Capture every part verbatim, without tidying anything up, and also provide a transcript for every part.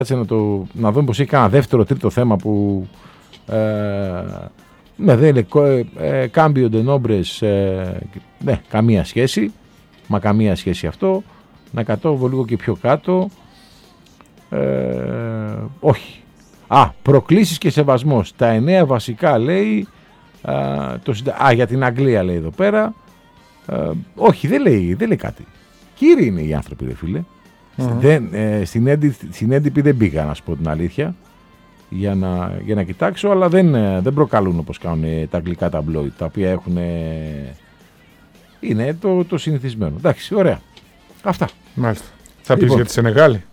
να, το, να δούμε πως έχει κανένα δεύτερο, τρίτο θέμα που ε, ναι, δεν είναι ε, Κάμπιο Ντενόμπρες, ε, ναι, καμία σχέση, μα καμία σχέση αυτό, να κατώβω λίγο και πιο κάτω, ε, όχι. Α, προκλήσεις και σεβασμός, τα εννέα βασικά λέει, α, το, α, για την Αγγλία λέει εδώ πέρα, ε, όχι, δεν λέει, δεν λέει κάτι. Κύριοι είναι οι άνθρωποι, ρε φίλε. Mm-hmm. Δεν, ε, στην, έντι, στην έντυπη δεν πήγα, να σου πω την αλήθεια, για να, για να κοιτάξω, αλλά δεν, δεν προκαλούν όπως κάνουν τα αγγλικά ταμπλόιτ, τα οποία έχουν, είναι το, το συνηθισμένο. Εντάξει, ωραία. Αυτά. Μάλιστα. Θα λοιπόν πεις για τη Σενεγάλη.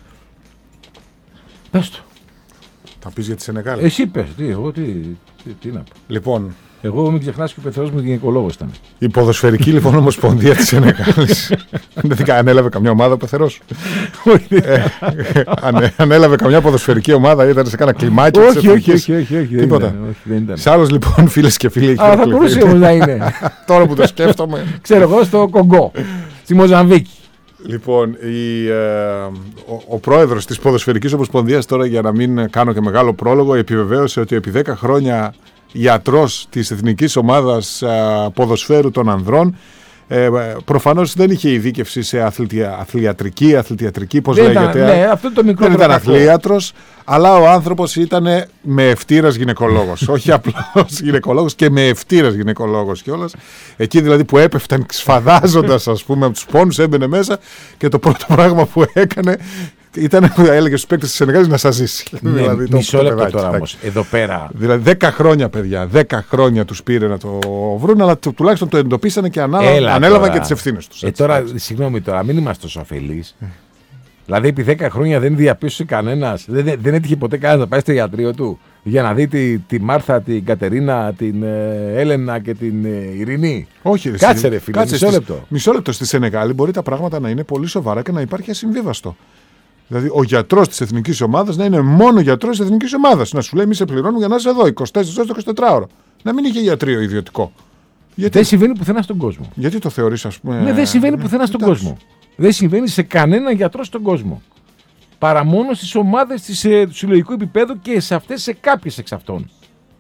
Πες το. Θα πεις για τη Σενεγάλη. Εσύ πες, τι, εγώ τι, τι, τι να πω. Λοιπόν, εγώ μην ξεχνάς και ο πεθερός μου γυναικολόγος ήταν. Η ποδοσφαιρική λοιπόν ομοσπονδία της Σενεγάλης. Δεν ανέλαβε καμιά ομάδα ο πεθερός. ε, ανε, ανέλαβε καμιά ποδοσφαιρική ομάδα, ήταν σε κάνα κλιμάκι. Όχι, όχι, όχι, όχι, όχι. Τίποτα. Σ' άλλος λοιπόν, φίλες και φίλοι. Α, θα μπορούσε όμως να είναι. Τώρα που το σκέφτομαι. Ξέρω εγώ στο Κογκό, στη Μοζαμβίκη. Λοιπόν, η, ε, ο, ο πρόεδρος της Ποδοσφαιρικής Ομοσπονδίας, τώρα για να μην κάνω και μεγάλο πρόλογο, επιβεβαίωσε ότι επί δέκα χρόνια ιατρός της Εθνικής Ομάδας α, Ποδοσφαίρου των Ανδρών, ε, προφανώς δεν είχε ειδίκευση σε αθλητια, αθλιατρική, αθλητιατρική, πώς λέγεται. Ήταν, ναι, αυτό το μικρό δεν ήταν αθλίατρος, αλλά ο άνθρωπος ήταν με ευτήρας γυναικολόγος. Όχι απλώς γυναικολόγος, και με ευτήρας γυναικολόγος κιόλας. Εκεί δηλαδή που έπεφταν σφαδάζοντας, ας πούμε, από τους πόνους, έμπαινε μέσα και το πρώτο πράγμα που έκανε ήταν που έλεγε στους παίκτες της Σενεγάλης να σας ζήσει. Ναι, δηλαδή, μισό λεπτό τώρα όμως, εδώ πέρα. Δηλαδή δέκα χρόνια, παιδιά, δέκα χρόνια τους πήρε να το βρουν, αλλά του, τουλάχιστον το εντοπίσανε και ανάλαβαν, ανέλαβαν και τις ευθύνες τους. Ε, τώρα, συγγνώμη τώρα, μην είμαστε τόσο αφελείς. Mm. Δηλαδή επί δέκα χρόνια δεν διαπίστωσε κανένας, δεν, δεν έτυχε ποτέ κανένας να πάει στο ιατρείο του για να δει τη, τη Μάρθα, την Κατερίνα, την ε, Έλενα και την ε, Ειρηνή. Όχι, ρε, κάτσε ρε φίλε, μισό λεπτό. Μισό λεπτό. Στη Σενεγάλη μπορεί τα πράγματα να είναι πολύ σοβαρά και να υπάρχει ασυμβίβαστο. Δηλαδή, ο γιατρός της εθνικής ομάδας να είναι μόνο γιατρός της εθνικής ομάδας. Να σου λέει: εμείς σε πληρώνουμε για να είσαι εδώ είκοσι τέσσερις ώρες το εικοσιτετράωρο. Να μην είχε ιατρείο ιδιωτικό. Γιατί... Δεν συμβαίνει πουθενά στον κόσμο. Γιατί το θεωρείς, ας πούμε. Ναι, δεν συμβαίνει πουθενά στον εντάξει. κόσμο. Δεν συμβαίνει σε κανέναν γιατρό στον κόσμο. Παρά μόνο στις ομάδες της, ε, του συλλογικού επίπεδου και σε αυτές, σε κάποιες εξ αυτών.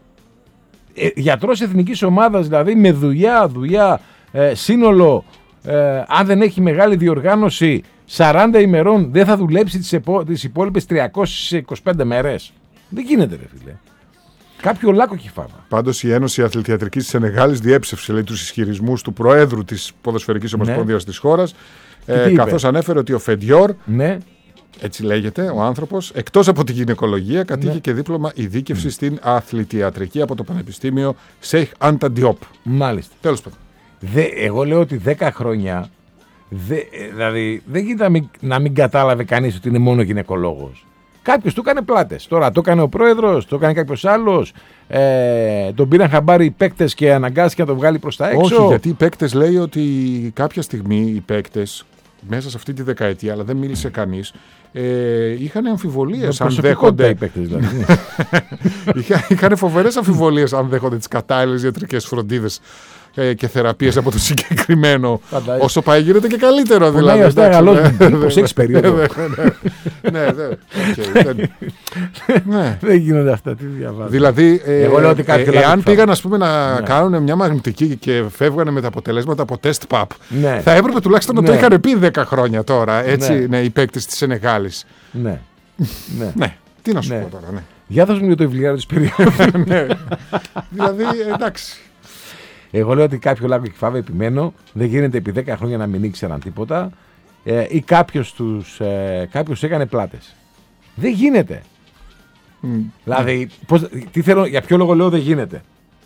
Ε, γιατρός εθνικής ομάδας, δηλαδή με δουλειά, δουλειά, ε, σύνολο, ε, αν δεν έχει μεγάλη διοργάνωση, σαράντα ημερών δεν θα δουλέψει τις, επό, τις υπόλοιπες τριακόσιες είκοσι πέντε μέρες. Δεν γίνεται, ρε φίλε. Κάποιο λάκκο κυφάμα. Πάντως η Ένωση Αθλητιατρικής της Σενεγάλης διέψευσε, λέει, τους ισχυρισμούς του Προέδρου της Ποδοσφαιρικής Ομοσπονδίας, ναι, της χώρας, ε, καθώς ανέφερε ότι ο Φεντιόρ, ναι, έτσι λέγεται ο άνθρωπος, εκτός από τη γυναικολογία κατήχε, ναι, και δίπλωμα ειδίκευση, ναι, στην αθλητιατρική από το Πανεπιστήμιο Σέιχ Άντα Ντιόπ. Μάλιστα. Τέλος πάντων. Δε, εγώ λέω ότι δέκα χρόνια, δε, δηλαδή δεν γίνεται να μην, να μην κατάλαβε κανείς ότι είναι μόνο γυναικολόγος. Κάποιος του έκανε πλάτες. Τώρα το έκανε ο πρόεδρος, το έκανε κάποιος άλλος. Ε, τον πήραν χαμπάρι οι παίκτες και αναγκάστηκε να το βγάλει προς τα έξω. Όχι, γιατί οι παίκτες, λέει, ότι κάποια στιγμή οι παίκτες μέσα σε αυτή τη δεκαετία, αλλά δεν μίλησε κανείς, ε, είχαν αμφιβολίες αν δέχονται. Οι παίκτες, δηλαδή. Είχαν φοβερές αμφιβολίες αν δέχονται τις κατάλληλες ιατρικές φροντίδες και θεραπείες από το συγκεκριμένο. Όσο πάει γίνεται και καλύτερο, δηλαδή. Ναι, δηλαδή. Μήπως έχεις περίοδο. Ναι, δεν γίνονται αυτά, τι διαβάζω. Δηλαδή, εάν πήγαν, ας πούμε, να κάνουν μια μαγνητική και φεύγανε με τα αποτελέσματα από τεστ παπ, θα έπρεπε τουλάχιστον να το είχαν πει δέκα χρόνια τώρα, έτσι, οι παίκτες της Σενεγάλης. Ναι. Ναι, τι να σου πω τώρα, ναι. Για δώσ' μου για το βιβλιάριο της περίοδου. Δηλαδή, εντάξει. Εγώ λέω ότι κάποιο λάκκο κυφάβε, επιμένω, δεν γίνεται επί δέκα χρόνια να μην ήξεραν τίποτα, ε, ή κάποιος τους ε, κάποιος έκανε πλάτες. Δεν γίνεται. Mm. Δηλαδή, πώς, τι θέλω, για ποιο λόγο λέω δεν γίνεται.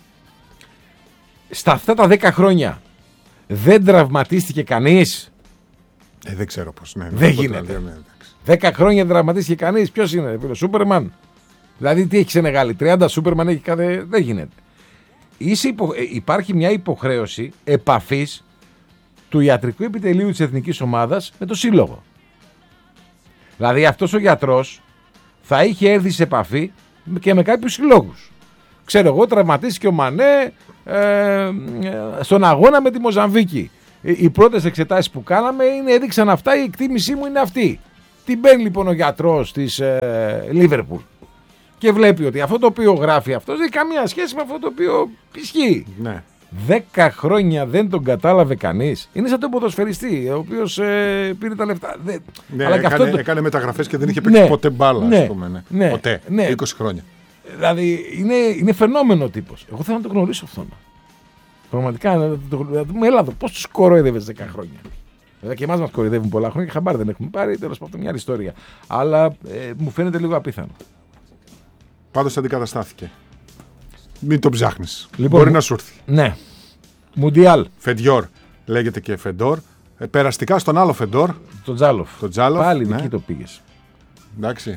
Στα αυτά τα δέκα χρόνια δεν τραυματίστηκε κανείς. Ε, δεν ξέρω πώς. Ναι, δεν γίνεται. Ναι, δέκα χρόνια δεν τραυματίστηκε κανείς. Ποιος είναι, ο Σούπερμαν. Δηλαδή, τι έχει Σενεγάλη, τριάντα Σούπερμαν έχει κάθε. Δεν γίνεται. Υπο... Υπάρχει μια υποχρέωση επαφής του ιατρικού επιτελείου της εθνικής ομάδας με το σύλλογο. Δηλαδή αυτός ο γιατρός θα είχε έρθει σε επαφή και με κάποιους συλλόγους. Ξέρω εγώ, τραυματίστηκε ο Μανέ ε, στον αγώνα με τη Μοζαμβίκη. Οι πρώτες εξετάσεις που κάναμε είναι, έδειξαν αυτά, η εκτίμησή μου είναι αυτή. Την παίρνει λοιπόν ο γιατρός της Λίβερπουλ και βλέπει ότι αυτό το οποίο γράφει αυτός δεν έχει καμία σχέση με αυτό το οποίο ισχύει. Ναι. Δέκα χρόνια δεν τον κατάλαβε κανείς. Είναι σαν τον ποδοσφαιριστή, ο οποίος ε, πήρε τα λεφτά. Δεν... Ναι, Αλλά έκανε, αυτό το... έκανε μεταγραφές και δεν είχε παίξει ναι, ποτέ μπάλα, ναι, ας πούμε. Ναι. Ναι, ποτέ. Ναι. είκοσι χρόνια. Δηλαδή είναι, είναι φαινόμενο τύπος. Εγώ θέλω να το γνωρίσω αυτόν. Πραγματικά, να το δούμε, έλα εδώ, πώς τους κοροϊδεύες δέκα χρόνια. Βέβαια και εμάς μας κοροϊδεύουν πολλά χρόνια και χαμπάρι δεν έχουμε πάρει. Τέλος πάντων, μια άλλη ιστορία. Αλλά ε, μου φαίνεται λίγο απίθανο. Πάντως αντικαταστάθηκε. Μην το ψάχνεις. Λοιπόν, μπορεί να σου έρθει. Ναι. Μουντιάλ. Φεντιόρ. Λέγεται και Φεντόρ. Ε, περαστικά στον άλλο Φεντόρ. Το Τζάλοφ. Το Τζάλοφ. Πάλι ναι. εκεί το πήγες. Εντάξει.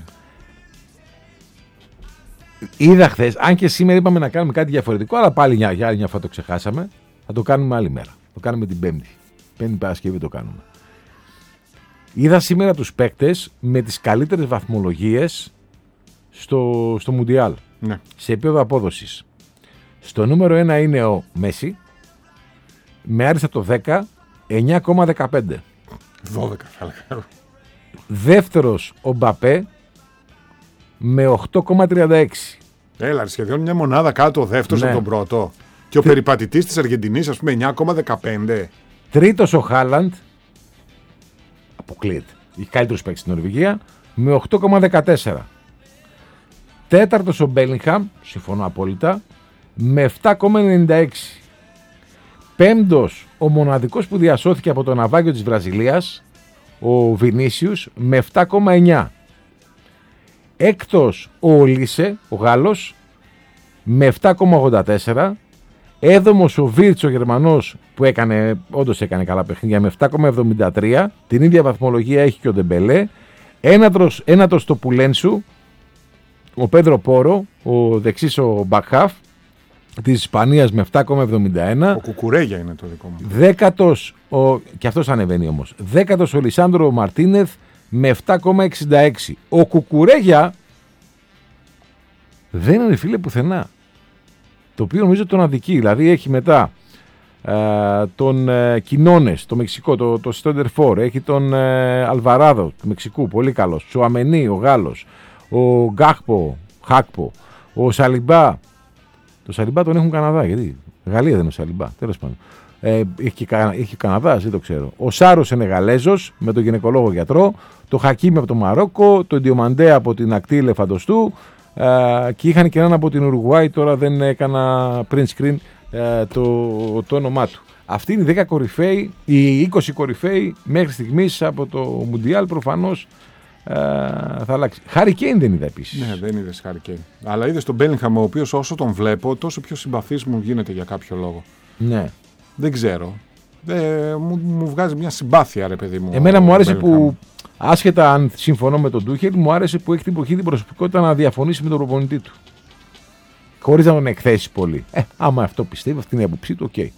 Είδα χθες, αν και σήμερα είπαμε να κάνουμε κάτι διαφορετικό, αλλά πάλι για, για άλλη μια φορά το ξεχάσαμε. Θα το κάνουμε άλλη μέρα. Το κάνουμε την Πέμπτη. Πέμπτη Παρασκευή το κάνουμε. Είδα σήμερα τους παίκτες με τις καλύτερες βαθμολογίες στο, στο Μουντιάλ. Ναι. Σε επίπεδο απόδοσης. Στο νούμερο ένα είναι ο Μέση. Με άριστα το δέκα, εννιά κόμμα δεκαπέντε. δώδεκα θα έλεγα. Δεύτερος ο Μπαπέ με οκτώ κόμμα τριάντα έξι. Έλα, σχεδόν μια μονάδα κάτω ο δεύτερος Ναι. από τον πρώτο. Και ο Τε... περιπατητής της Αργεντινής, ας πούμε, εννιά κόμμα δεκαπέντε. Τρίτος ο Χάλαντ. Αποκλείεται. Έχει καλύτερους παίκτες στην Νορβηγία με οκτώ κόμμα δεκατέσσερα. Τέταρτος ο Μπέλιγχαμ, συμφωνώ απόλυτα, με επτά κόμμα ενενήντα έξι. Πέμπτος ο μοναδικός που διασώθηκε από το ναυάγιο της Βραζιλίας, ο Βινίσιους, με επτά κόμμα εννιά. Έκτος ο Ολίσε, ο Γάλλος, με επτά κόμμα ογδόντα τέσσερα. Έδωμος ο Βίρτς, ο Γερμανός, που έκανε, όντως έκανε καλά παιχνίδια, με επτά κόμμα εβδομήντα τρία. Την ίδια βαθμολογία έχει και ο Ντεμπελέ. Ένατος, ένατος το Πουλένσου, ο Πέδρο Πόρο, ο δεξής ο Μπακχάφ της Ισπανίας με επτά κόμμα εβδομήντα ένα. Ο Κουκουρέγια είναι το δικό μου. Δέκατος, ο, και αυτός ανεβαίνει όμως. Δέκατος ο Λισάνδρο Μαρτίνεθ με επτά κόμμα εξήντα έξι. Ο Κουκουρέγια δεν είναι φίλε πουθενά. Το οποίο νομίζω τον αδικεί. Δηλαδή έχει μετά ε, τον ε, Κινόνες, το Μεξικό, το, το Στόντερφορ, έχει τον ε, Αλβαράδο του Μεξικού, πολύ καλός. Σουαμενί, ο Γάλλος, ο Γκάχπο, Χάκπο, ο Σαλιμπά. Το Σαλιμπά τον έχουν Καναδά, γιατί Γαλλία δεν είναι ο Σαλιμπά, τέλος πάντων. Ε, έχει και έχει Καναδάς, δεν το ξέρω. Ο Σάρος είναι Γαλέζος με τον γυναικολόγο γιατρό, το Χακίμ από το Μαρόκο, τον Διομαντέ από την ακτή Ελεφαντοστού ε, και είχαν και έναν από την Ουρουγουάη, τώρα δεν έκανα print screen ε, το, το όνομά του. Αυτή είναι οι δέκα κορυφαίοι, οι είκοσι κορυφαίοι μέχρι στιγμής από το Μουντιάλ, προφανώς ε, θα αλλάξει. Χάρι Κέιν δεν είδα επίσης. Ναι, δεν είδες Χάρι Κέιν. Αλλά είδες τον Μπέλιγχαμ, ο οποίος όσο τον βλέπω, τόσο πιο συμπαθής μου γίνεται για κάποιο λόγο. Ναι. Δεν ξέρω. Ε, μου, μου βγάζει μια συμπάθεια, ρε παιδί μου. Εμένα μου άρεσε που, άσχετα αν συμφωνώ με τον Τούχελ, μου άρεσε που έχει την εποχή την προσωπικότητα να διαφωνήσει με τον προπονητή του. Χωρίς να τον εκθέσει πολύ. Ε, άμα αυτό πιστεύει, αυτή είναι η άποψή του, οκ. Okay.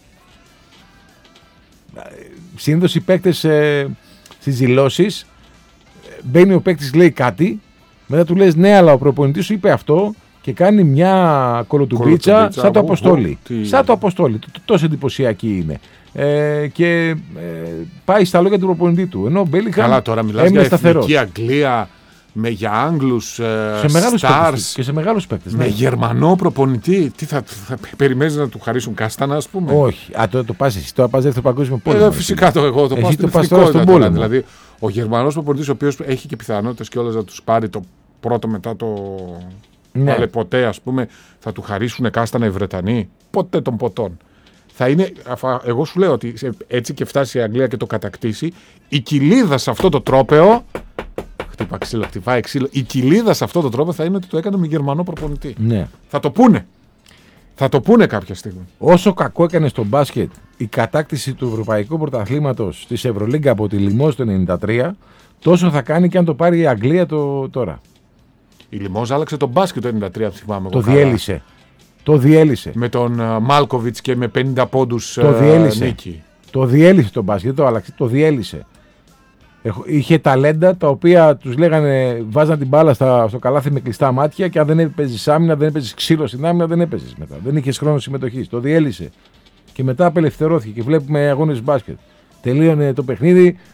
Συνήθως οι παίκτες ε, στις δηλώσεις, μπαίνει ο παίκτης, λέει κάτι, μετά του λες ναι, αλλά ο προπονητής σου είπε αυτό και κάνει μια κολοτουμπίτσα σαν το Αποστόλη. Τι... Σαν το Αποστόλη. Τόσο εντυπωσιακή είναι. Ε, και ε, πάει στα λόγια του προπονητή του. Ενώ ο Μπέλιγχαμ καλά, τώρα μιλάς για σταθερός. Εθνική Αγγλία, με για Άγγλους, ε, σε μεγάλους stars, παίκτες, και σε μεγάλους παίκτες. Με ναι. Γερμανό προπονητή. Τι θα, θα περιμένεις να του χαρίσουν κάστανα, ας πούμε. Όχι. Α, το, το πας εσύ. Τώρα πας δεύτερο παγκόσμιο πόλεμο. Ε, φυσικά το εγώ. Το εσύ πάω το στην πας τώρα στον πόλεμο. Δηλαδή, ο Γερμανός προπονητής, ο οποίος έχει και πιθανότητες κιόλας να τους πάρει το πρώτο μετά το. Ναι. Αλλά ποτέ, ας πούμε, θα του χαρίσουν κάστανα οι Βρετανοί. Ποτέ των ποτών. Θα είναι, εγώ σου λέω ότι έτσι και φτάσει η Αγγλία και το κατακτήσει, η κοιλίδα σε αυτό το τρόπαιο. Χτύπα ξύλο, χτυπάει ξύλο. Η κοιλίδα σε αυτό το τρόπο θα είναι ότι το έκανε με Γερμανό προπονητή. Ναι. Θα το πούνε. Θα το πούνε κάποια στιγμή. Όσο κακό έκανε στο μπάσκετ η κατάκτηση του Ευρωπαϊκού Πρωταθλήματος της Ευρωλίγκα από τη Λιμόζ το ενενήντα τρία, τόσο θα κάνει και αν το πάρει η Αγγλία το, τώρα. Η Λιμόζ άλλαξε το μπάσκετ το ενενήντα τρία, θυμάμαι. Το διέλυσε. Το διέλυσε. Με τον uh, Μάλκοβιτς και με πενήντα πόντους το uh, διέλυσε. νίκη. Το διέλυσε το μπάσκετ, το άλλαξε. Το διέλυσε. Είχε ταλέντα τα οποία τους λέγανε βάζαν την μπάλα στα, στο καλάθι με κλειστά μάτια και αν δεν έπαιζες άμυνα, δεν έπαιζες ξύλο στην άμυνα, δεν έπαιζες μετά. Δεν είχες χρόνο συμμετοχής. Το διέλυσε. Και μετά απελευθερώθηκε και βλέπουμε αγώνες μπάσκετ. Τελείωνε το παιχνίδι,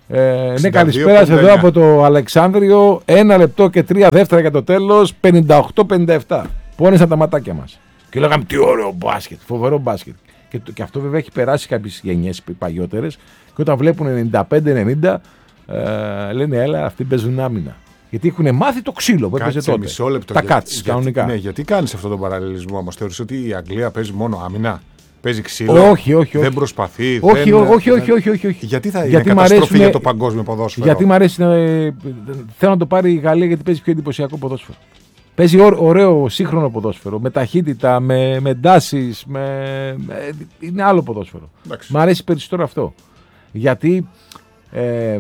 Ε, ναι, καλησπέρα εδώ από το Αλεξάνδριο. Ένα λεπτό και τρία δεύτερα για το τέλος. πενήντα οκτώ πενήντα επτά. Πόνεσαν τα ματάκια μας. Και λέγαμε τι ωραίο μπάσκετ, φοβερό μπάσκετ. Και, και αυτό βέβαια έχει περάσει κάποιες γενιές παλιότερες. Και όταν βλέπουν ενενήντα πέντε ενενήντα, ε, λένε έλα, αυτοί παίζουν άμυνα. Γιατί έχουν μάθει το ξύλο που έπαιζε τότε. Μισό λεπτό, τα για, κάτς, γιατί, κανονικά. Ναι, γιατί κάνεις αυτόν τον παραλληλισμό όμως? Θεωρείς ότι η Αγγλία παίζει μόνο άμυνα? Παίζει ξύλο? Όχι, όχι, όχι. Δεν προσπαθεί? Όχι, δεν, όχι, δεν... όχι, όχι, όχι, όχι. Γιατί θα γιατί είναι καταστροφή αρέσουν... για το παγκόσμιο ποδόσφαιρο? Γιατί μου αρέσει να. Θέλω να το πάρει η Γαλλία γιατί παίζει πιο εντυπωσιακό ποδόσφαιρο. Παίζει ωραίο σύγχρονο ποδόσφαιρο. Με ταχύτητα, με, με εντάσεις. Με... Είναι άλλο ποδόσφαιρο. Μ' αρέσει περισσότερο αυτό. Γιατί ε,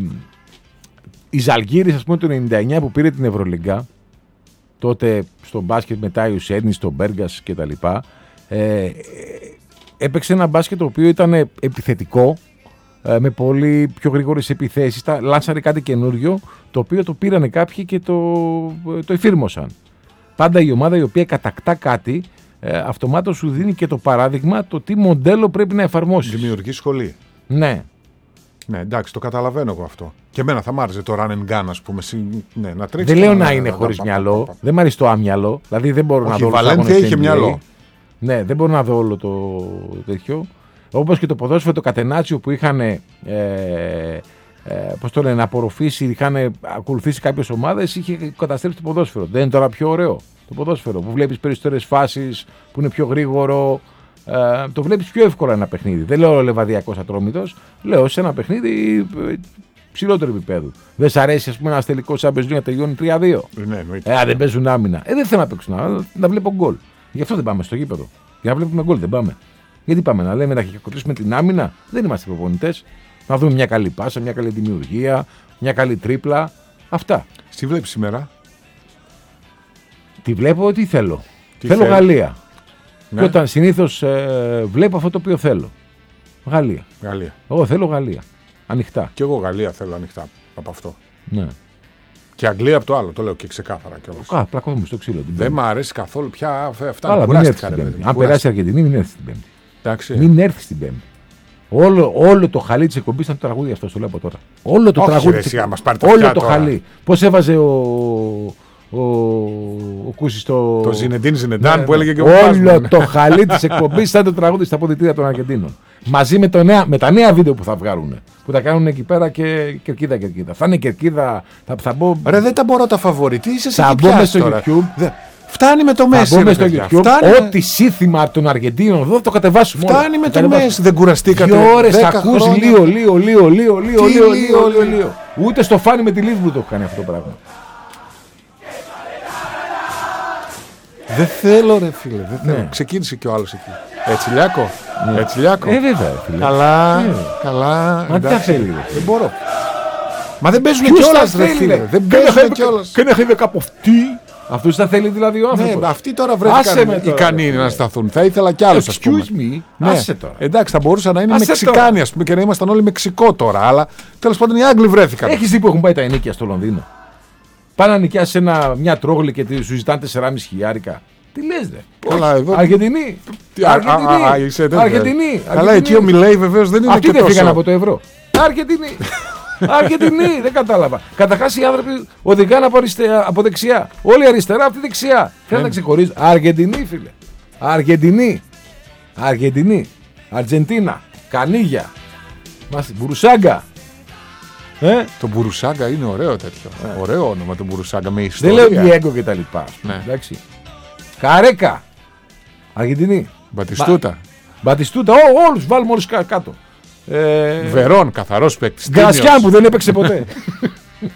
η Ζαλγκύρης, ας πούμε, το ενενήντα εννιά που πήρε την Ευρωλιγκά, τότε στο μπάσκετ μετά η Ουσένη, στο Μπέργκας κτλ. Ε, έπαιξε ένα μπάσκετ το οποίο ήταν επιθετικό, με πολύ πιο γρήγορες επιθέσεις. Λάνσαρε κάτι καινούριο, το οποίο το πήρανε κάποιοι και το, το εφήρμοσαν. Πάντα η ομάδα η οποία κατακτά κάτι, ε, αυτομάτως σου δίνει και το παράδειγμα το τι μοντέλο πρέπει να εφαρμόσεις. Δημιουργεί σχολή. Ναι. Ναι, εντάξει, το καταλαβαίνω εγώ αυτό. Και εμένα θα μ' άρεσε το run and gun, ας πούμε. Ναι, να τρέξει. Δεν λέω να είναι χωρίς μυαλό. Δεν μ' αρέσει το άμυαλο. Δηλαδή δεν μπορώ να δω. Η Βαλένθια είχε μυαλό. Ναι, δεν μπορώ να δω όλο το τέτοιο. Όπως και το ποδόσφαιρο, το Κατενάτσιο που είχαν. Ε, ε, πώς το λένε, απορροφήσει, είχαν ακολουθήσει κάποιες ομάδες, είχε καταστρέψει το ποδόσφαιρο. Δεν είναι τώρα πιο ωραίο το ποδόσφαιρο που βλέπεις περισσότερες φάσεις, που είναι πιο γρήγορο. Ε, το βλέπεις πιο εύκολα ένα παιχνίδι. Δεν λέω Λεβαδιακός Ατρόμητος, λέω σε ένα παιχνίδι ψηλότερο επίπεδο. Δεν σ' αρέσει, ας πούμε, ένα τελικό Champions League να τελειώνει τρία δύο? Ναι, ε, δεν παίζουν άμυνα. Ε, δεν θέλω να παίξουν άμυνα, να βλέπω γκολ. Γι' αυτό δεν πάμε στο γήπεδο. Για να βλέπουμε γκολ δεν πάμε. Γιατί πάμε να λέμε να χειροκροτήσουμε την άμυνα? Δεν είμαστε προπονητές. Να δούμε μια καλή πάσα, μια καλή δημιουργία, μια καλή τρίπλα. Αυτά. Τι βλέπεις σήμερα? Τι βλέπω, τι θέλω. Τι θέλω θέλει? Γαλλία. Ναι. Και όταν συνήθως ε, βλέπω αυτό το οποίο θέλω. Γαλλία. Γαλλία. Εγώ θέλω Γαλλία. Ανοιχτά. Και εγώ Γαλλία θέλω ανοιχτά από αυτό. Ναι. Και Αγγλία από το άλλο, το λέω και ξεκάθαρα κιόλας. Κα, πλακώθουμε στο ξύλο. Δεν μ' αρέσει καθόλου πια αυτά. Αλλά μην έρθει στην Πέμπτη. Αν περάσει η Αργεντινή, μην έρθει στην Πέμπτη. Εντάξει. Μην έρθει στην Πέμπτη. Όλο, όλο το χαλί τη εκπομπή ήταν το τραγούδι αυτό, το λέω από τώρα. Όλο το Όχι, τραγούδι. Ρε, της... εσύ, όλο το τώρα. Χαλί. Πώς έβαζε ο. Ο, ο Κούσης το. Το Ζινεντίν Ζινεντάν ναι, που έλεγε και ο όλο Πάσμαν. το χαλί τη εκπομπή ήταν το τραγούδι στα αποδυτήρια των Αργεντίνων. Μαζί με, το νέα, με τα νέα βίντεο που θα βγάλουν. Που τα κάνουν εκεί πέρα και κερκίδα κερκίδα. Θα είναι κερκίδα. Θα, θα μπω... Ρε, δεν τα μπορώ τα φαβορητή. Είσαι σε θα μπω στο τώρα. YouTube. Δε... Φτάνει με το Μέση. Θα μπούμε στο YouTube. Φτάνει... Ό,τι σύνθημα από τον Αργεντίνο εδώ το κατεβάσουμε. Φτάνει με το Μέση. Δεν κουραστήκατε? Δύο ώρες ακούς λίγο, λίγο, λίγο, λίγο, λίγο, λίγο, λίγο. Ούτε στο φάνη με τη Λίβρου το έχω κάνει αυτό το πράγμα. Δεν θέλω, ρε φίλε. Δεν θέλω. Ναι. Ξεκίνησε και ο άλλος εκεί. Έτσι Λιάκο. Ναι. Έτσι Λιάκο. Ε, βέβαια, φίλε. Καλά. Ναι. Καλά. Μα τι θα θέλει, ρε. Δεν μπορώ. Μα δεν παίζουν Ποιος κιόλας, θα ρε θέλει, φίλε. ρε. Δεν παίζουν κιόλας. Και να έχει κάπου αυτή. Αυτούς θα θέλει δηλαδή ο άνθρωπος. Ναι, αυτοί τώρα βρέθηκαν ικανοί να σταθούν. Θα ήθελα κι άλλους, ας πούμε. Excuse me. Ναι. Άσε τώρα. Εντάξει, θα μπορούσαν να είναι Άσε Μεξικάνοι, ας πούμε, και να ήμασταν όλοι Μεξικό τώρα. Αλλά τέλος πάντων οι Άγγλοι βρέθηκαν. Έχεις δει που έχουν πάει τα ενίκια στο Λονδίνο? Πάνε να νοικιάσει ένα, μια τρόγλη και σου ζητάνε τεσσεράμισι χιλιάρικα. Τι λες, δε? Καλά, εδώ. Αργεντινή. Αργεντινή. Αργεντινή. Καλά, εκεί ο Μιλέη βεβαίως δεν είναι αυτοί και δεν τόσο. φύγαν από το ευρώ. Αργεντινή. Αργεντινή, δεν κατάλαβα. Καταρχάς οι άνθρωποι οδηγάνε από, αριστε... από δεξιά. Όλοι αριστερά, αυτή δεξιά. Θέλω να ξεχωρίζω. Αργεντινή, φίλε. Αργεντινή. Αργεντινή. Αργεντίνα. Κανίγια. Μπουρουσάγκα. Ε? Το Μπουρουσάγκα είναι ωραίο τέτοιο. Ε. Ωραίο όνομα το Μπουρουσάγκα με Δεν ιστορία. λέω Διέγκο και τα λοιπά. Ναι. Εντάξει. Καρέκα. Αργεντινή. Μπατιστούτα. Μπα... Μπατιστούτα. Ό, όλους βάλουμε όλους κάτω. Ε... Βερόν, καθαρός παίκτης. Γκρασιάν που δεν έπαιξε ποτέ.